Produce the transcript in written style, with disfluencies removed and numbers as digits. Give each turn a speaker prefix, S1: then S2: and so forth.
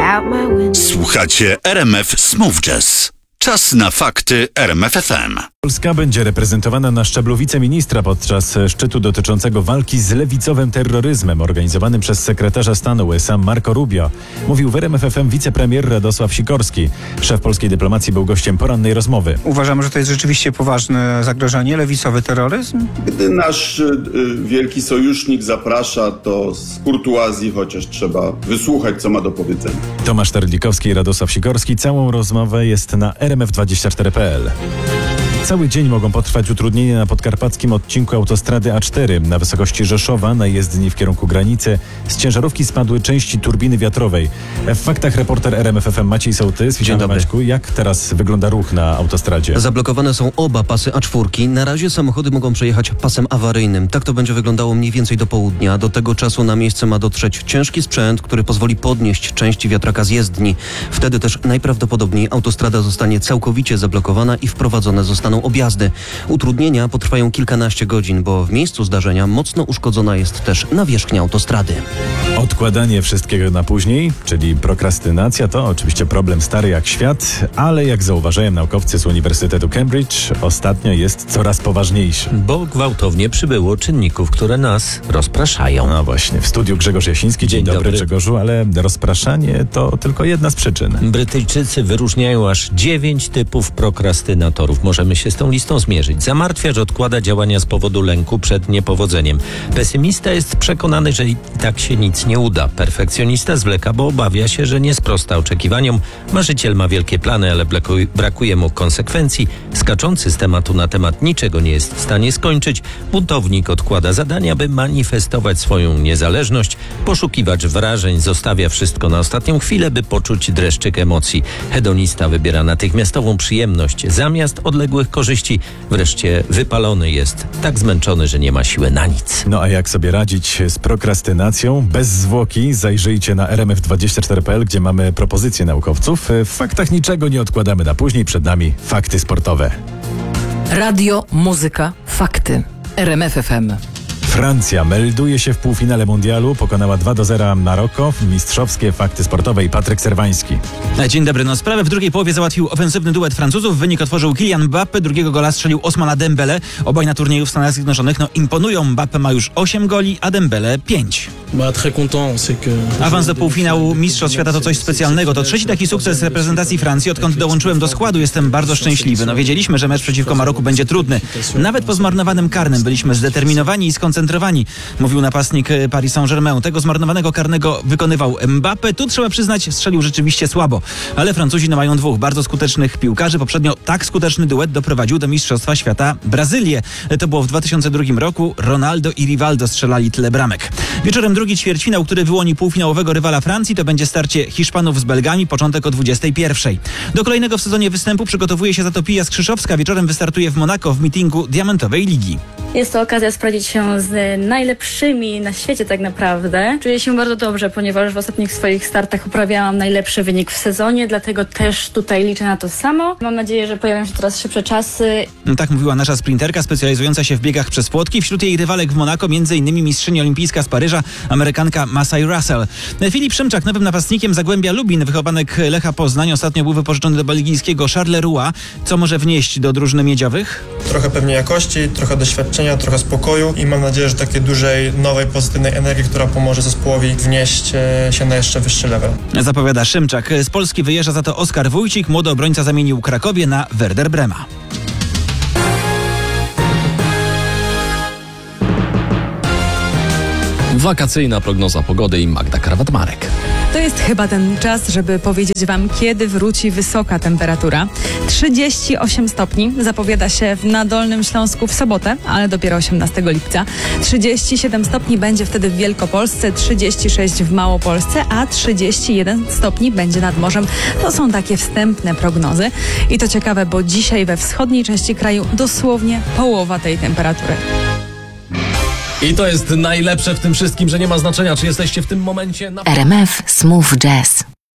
S1: Słuchacie RMF Smooth Jazz. Czas na fakty RMF FM.
S2: Polska będzie reprezentowana na szczeblu wiceministra podczas szczytu dotyczącego walki z lewicowym terroryzmem organizowanym przez sekretarza stanu USA Marco Rubio. Mówił w RMF FM wicepremier Radosław Sikorski. Szef polskiej dyplomacji był gościem porannej rozmowy.
S3: Uważamy, że to jest rzeczywiście poważne zagrożenie, lewicowy terroryzm.
S4: Gdy nasz wielki sojusznik zaprasza, to z kurtuazji chociaż trzeba wysłuchać, co ma do powiedzenia.
S2: Tomasz Terlikowski i Radosław Sikorski. Całą rozmowę jest na rmf24.pl. Cały dzień mogą potrwać utrudnienia na podkarpackim odcinku autostrady A4. Na wysokości Rzeszowa, na jezdni w kierunku granicy, z ciężarówki spadły części turbiny wiatrowej. W faktach reporter RMF FM Maciej Sołtys.
S5: Dzień dobry.
S2: Maćku, jak teraz wygląda ruch na autostradzie?
S5: Zablokowane są oba pasy A4. Na razie samochody mogą przejechać pasem awaryjnym. Tak to będzie wyglądało mniej więcej do południa. Do tego czasu na miejsce ma dotrzeć ciężki sprzęt, który pozwoli podnieść części wiatraka z jezdni. Wtedy też najprawdopodobniej autostrada zostanie całkowicie zablokowana i wprowadzone zostaną objazdy. Utrudnienia potrwają kilkanaście godzin, bo w miejscu zdarzenia mocno uszkodzona jest też nawierzchnia autostrady.
S2: Odkładanie wszystkiego na później, czyli prokrastynacja, to oczywiście problem stary jak świat, ale jak zauważają naukowcy z Uniwersytetu Cambridge, ostatnio jest coraz poważniejszy.
S6: Bo gwałtownie przybyło czynników, które nas rozpraszają.
S2: No właśnie, w studiu Grzegorz Jasiński. Dzień dobry Grzegorzu, ale rozpraszanie to tylko jedna z przyczyn.
S6: Brytyjczycy wyróżniają aż 9 typów prokrastynatorów. Możemy się z tą listą zmierzyć. Zamartwiacz odkłada działania z powodu lęku przed niepowodzeniem. Pesymista jest przekonany, że i tak się nic nie uda. Perfekcjonista zwleka, bo obawia się, że nie sprosta oczekiwaniom. Marzyciel ma wielkie plany, ale brakuje mu konsekwencji. Skaczący z tematu na temat niczego nie jest w stanie skończyć. Buntownik odkłada zadania, by manifestować swoją niezależność. Poszukiwacz wrażeń zostawia wszystko na ostatnią chwilę, by poczuć dreszczyk emocji. Hedonista wybiera natychmiastową przyjemność zamiast odległych korzyści. Wreszcie wypalony jest, tak zmęczony, że nie ma siły na nic.
S2: No a jak sobie radzić z prokrastynacją? Bez zwłoki zajrzyjcie na rmf24.pl, gdzie mamy propozycje naukowców. W faktach niczego nie odkładamy na później. Przed nami fakty sportowe.
S7: Radio, muzyka, fakty. RMF FM.
S2: Francja melduje się w półfinale mundialu, pokonała 2-0 Maroko. Mistrzowskie fakty sportowe i Patryk Serwański.
S3: Dzień dobry. Sprawę w drugiej połowie załatwił ofensywny duet Francuzów. Wynik otworzył Kylian Mbappé, drugiego gola strzelił Ousmane Dembele. Obaj na turnieju w Stanach Zjednoczonych imponują. Mbappé ma już 8 goli, a Dembele 5. Awans do półfinału Mistrzostw Świata to coś specjalnego. To trzeci taki sukces reprezentacji Francji, odkąd dołączyłem do składu. Jestem bardzo szczęśliwy. Wiedzieliśmy, że mecz przeciwko Maroku będzie trudny. Nawet po zmarnowanym karnym byliśmy zdeterminowani i skoncentrowani, mówił napastnik Paris Saint-Germain. Tego zmarnowanego karnego wykonywał Mbappé. Tu trzeba przyznać, strzelił rzeczywiście słabo. Ale Francuzi mają dwóch bardzo skutecznych piłkarzy. Poprzednio tak skuteczny duet doprowadził do Mistrzostwa Świata Brazylię. To było w 2002 roku. Ronaldo i Rivaldo strzelali tyle bramek. Wieczorem drugi ćwierćfinał, który wyłoni półfinałowego rywala Francji, to będzie starcie Hiszpanów z Belgami, początek o 21:00. Do kolejnego w sezonie występu przygotowuje się za to Pia Skrzyszowska. Wieczorem wystartuje w Monako w meetingu Diamentowej Ligi.
S8: Jest to okazja sprawdzić się z najlepszymi na świecie tak naprawdę. Czuję się bardzo dobrze, ponieważ w ostatnich swoich startach uprawiałam najlepszy wynik w sezonie, dlatego też tutaj liczę na to samo. Mam nadzieję, że pojawią się coraz szybsze czasy.
S3: Tak mówiła nasza sprinterka specjalizująca się w biegach przez płotki. Wśród jej rywalek w Monako m.in. mistrzyni olimpijska z Paryża, Amerykanka Masai Russell. Filip Szymczak, nowym napastnikiem Zagłębia Lubin, wychowanek Lecha Poznań, ostatnio był wypożyczony do belgijskiego Charleroi. Co może wnieść do drużyny miedziowych?
S9: Trochę pewnie jakości, trochę doświadczenia, trochę spokoju i mam nadzieję, że takiej dużej, nowej, pozytywnej energii, która pomoże zespołowi wnieść się na jeszcze wyższy level.
S3: Zapowiada Szymczak. Z Polski wyjeżdża za to Oskar Wójcik. Młody obrońca zamienił Krakowie na Werder Brema.
S10: Wakacyjna prognoza pogody i Magda Krawat-Marek.
S11: To jest chyba ten czas, żeby powiedzieć Wam, kiedy wróci wysoka temperatura. 38 stopni zapowiada się na Dolnym Śląsku w sobotę, ale dopiero 18 lipca. 37 stopni będzie wtedy w Wielkopolsce, 36 w Małopolsce, a 31 stopni będzie nad morzem. To są takie wstępne prognozy. I to ciekawe, bo dzisiaj we wschodniej części kraju dosłownie połowa tej temperatury.
S10: I to jest najlepsze w tym wszystkim, że nie ma znaczenia, czy jesteście w tym momencie na...
S7: RMF Smooth Jazz.